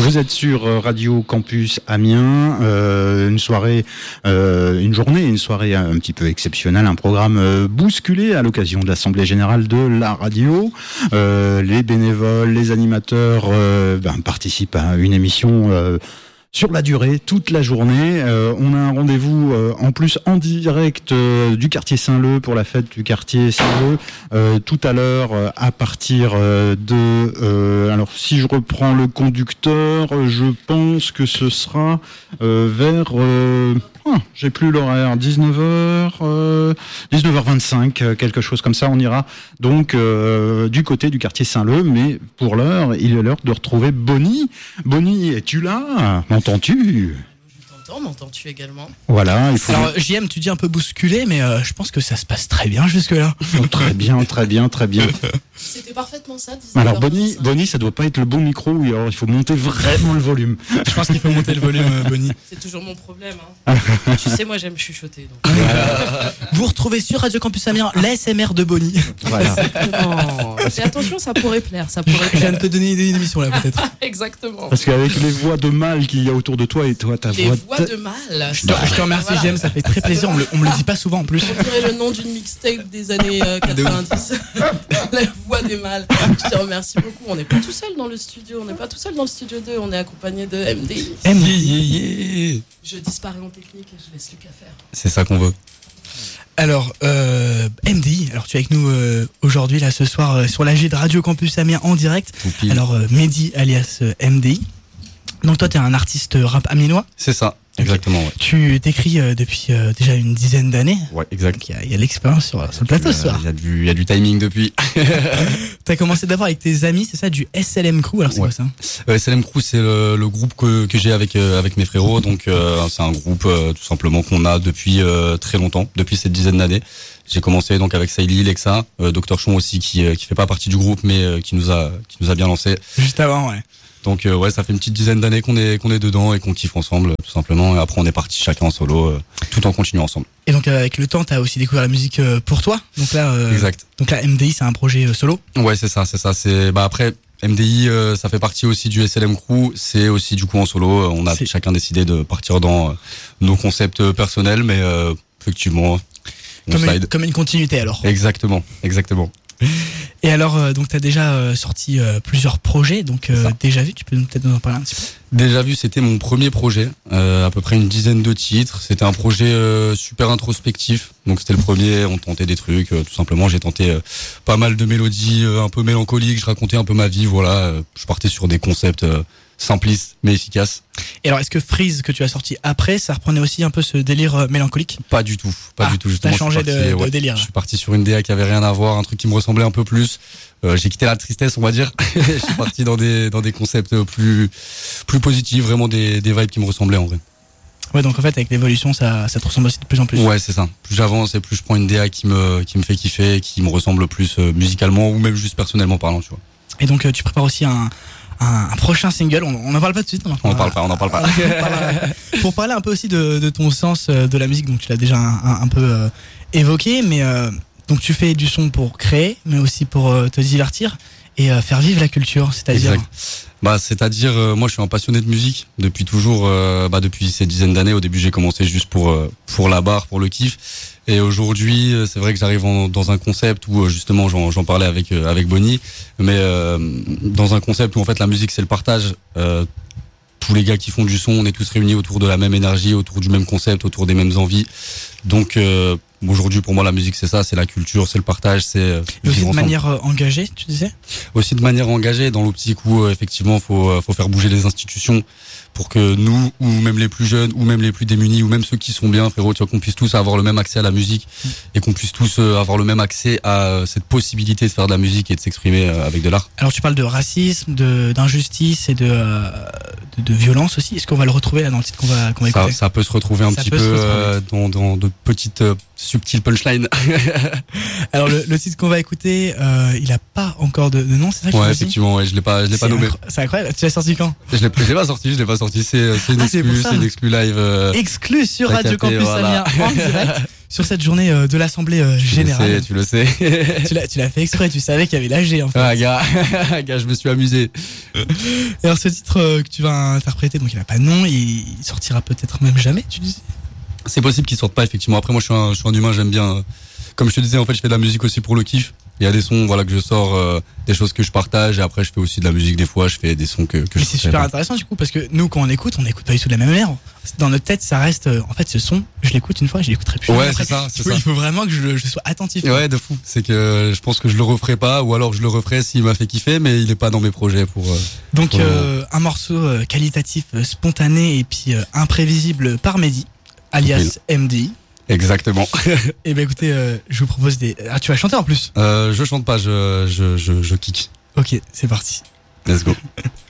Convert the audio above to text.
Vous êtes sur Radio Campus Amiens, une soirée un petit peu exceptionnelle, un programme bousculé à l'occasion de l'Assemblée Générale de la radio. Les bénévoles, les animateurs participent à une émission sur la durée, toute la journée. On a un rendez-vous en plus en direct du quartier Saint-Leu pour la fête du quartier Saint-Leu tout à l'heure à partir de... alors si je reprends le conducteur, je pense que ce sera vers... j'ai plus l'horaire, 19h25, quelque chose comme ça. On ira donc du côté du quartier Saint-Leu, mais pour l'heure, il est l'heure de retrouver Bonnie. Bonnie, es-tu là ? M'entends-tu ? M'entends-tu également ? Voilà. Alors, JM, tu dis un peu bousculé, mais je pense que ça se passe très bien jusque-là. Oh, très bien. C'était parfaitement ça. Alors, Bonnie, ça doit pas être le bon micro, alors il faut monter vraiment le volume. Je pense qu'il faut monter le volume, Bonnie. C'est toujours mon problème. Tu sais, moi, j'aime chuchoter. Donc. Vous retrouvez sur Radio Campus Amiens l'ASMR de Bonnie. Voilà. Et attention, ça pourrait plaire. Je viens de te donner une émission là, peut-être. Exactement. Parce qu'avec les voix de mâle qu'il y a autour de toi et toi, ta voix de mal. Je te remercie, JM, ça fait très plaisir. On me le dit pas souvent en plus. On dirait le nom d'une mixtape des années 90. La voix des mâles. Je te remercie beaucoup. On n'est pas tout seul dans le studio. On n'est pas tout seul dans le studio 2. On est accompagné de MDI. MDI. Je disparais en technique et je laisse Lucas faire. C'est ça qu'on veut. Alors, MDI, alors tu es avec nous aujourd'hui, là, ce soir, sur l'AG de Radio Campus Amiens en direct. Alors, Mehdi alias MDI. Donc toi, t'es un artiste rap amiénois ? C'est ça, exactement. Ouais. Tu t'écris depuis déjà une dizaine d'années ? Ouais, exact. Il y a l'expérience sur le plateau ce soir. Il y a du timing depuis. T'as commencé d'abord avec tes amis, c'est ça, du SLM Crew, alors c'est quoi ça ? SLM Crew, c'est le groupe que j'ai avec mes frérots. Donc c'est un groupe tout simplement qu'on a depuis très longtemps, depuis cette dizaine d'années. J'ai commencé donc avec Saïli, Lexa, Dr Chon aussi qui fait pas partie du groupe mais qui nous a bien lancé. Juste avant, ouais. Donc ça fait une petite dizaine d'années qu'on est dedans et qu'on kiffe ensemble tout simplement. Et après on est parti chacun en solo, tout en continuant ensemble. Et donc avec le temps t'as aussi découvert la musique pour toi. Donc là, exact. Donc là MDI c'est un projet solo. Ouais c'est ça. C'est après MDI ça fait partie aussi du SLM Crew. C'est aussi du coup en solo. On a chacun décidé de partir dans nos concepts personnels, mais effectivement. Comme une continuité alors. Exactement. Et alors, donc tu as déjà sorti plusieurs projets, donc Déjà Vu, tu peux peut-être nous en parler un petit peu ? Déjà Vu, c'était mon premier projet, à peu près une dizaine de titres. C'était un projet super introspectif, donc c'était le premier, on tentait des trucs, tout simplement. J'ai tenté pas mal de mélodies un peu mélancoliques, je racontais un peu ma vie, voilà. Je partais sur des concepts simplistes mais efficaces. Et alors, est-ce que Freeze, que tu as sorti après, ça reprenait aussi un peu ce délire mélancolique ? Pas du tout, justement. T'as changé de délire. Je suis parti sur une DA qui avait rien à voir, un truc qui me ressemblait un peu plus. J'ai quitté la tristesse, on va dire. Je suis parti dans des concepts plus positifs, vraiment des vibes qui me ressemblaient en vrai. Ouais, donc en fait, avec l'évolution, ça te ressemble aussi de plus en plus. Ouais, c'est ça. Plus j'avance et plus je prends une DA qui me fait kiffer, qui me ressemble plus musicalement ou même juste personnellement parlant, tu vois. Et donc, tu prépares aussi un prochain single, on n'en parle pas tout de suite. On n'en parle pas. Pour parler un peu aussi de ton sens de la musique, donc tu l'as déjà un peu évoqué, mais donc tu fais du son pour créer, mais aussi pour te divertir et faire vivre la culture, c'est-à-dire... Exact. C'est-à-dire, moi je suis un passionné de musique depuis toujours, depuis ces dizaines d'années. Au début j'ai commencé juste pour la barre, pour le kiff. Et aujourd'hui, c'est vrai que j'arrive dans un concept où justement j'en parlais avec Bonnie, mais dans un concept où en fait la musique c'est le partage. Tous les gars qui font du son, on est tous réunis autour de la même énergie, autour du même concept, autour des mêmes envies. Donc aujourd'hui pour moi la musique c'est ça, c'est la culture, c'est le partage, c'est aussi de manière engagée, tu disais ? Aussi de manière engagée, dans l'optique où effectivement faut faire bouger les institutions pour que nous, ou même les plus jeunes, ou même les plus démunis, ou même ceux qui sont bien, frérot, tu vois, qu'on puisse tous avoir le même accès à la musique et qu'on puisse tous avoir le même accès à cette possibilité de faire de la musique et de s'exprimer avec de l'art. Alors tu parles de racisme, d'injustice et de violence aussi. Est-ce qu'on va le retrouver là dans le titre qu'on va écouter ? Ça peut se retrouver un petit peu dans de petites subtiles punchlines. Alors le titre qu'on va écouter, il a pas encore de nom, c'est ça que ouais, effectivement, ouais, je l'ai pas nommé. C'est incroyable. Tu l'as sorti quand ? Je l'ai pas sorti. C'est une exclu live. Exclu sur Radio Campus Amiens en direct. sur cette journée de l'Assemblée Générale. Tu le sais. Tu l'as fait exprès, tu savais qu'il y avait l'AG en fait. Ah, gars, je me suis amusé. Et alors ce titre que tu vas interpréter, donc il n'a pas de nom, il sortira peut-être même jamais, tu disais? C'est possible qu'il sorte pas, effectivement. Après, moi, je suis un humain, j'aime bien. Comme je te disais, en fait, je fais de la musique aussi pour le kiff. Il y a des sons, voilà, que je sors, des choses que je partage, et après, je fais aussi de la musique des fois, je fais des sons que Mais je c'est super intéressant du coup, parce que nous, quand on écoute pas du tout de la même manière. Dans notre tête, ça reste, en fait, ce son, je l'écoute une fois, je l'écouterai plus. Ouais, après. c'est ça. Il faut vraiment que je sois attentif. Ouais, de fou. C'est que je pense que je le referai pas, ou alors je le referai s'il m'a fait kiffer, mais il est pas dans mes projets pour. Donc, un morceau qualitatif, spontané et puis imprévisible par Mehdi, alias MDI. Exactement. Et ben écoutez, je vous propose Ah, tu vas chanter en plus? Je chante pas, je kick. Ok, c'est parti. Let's go.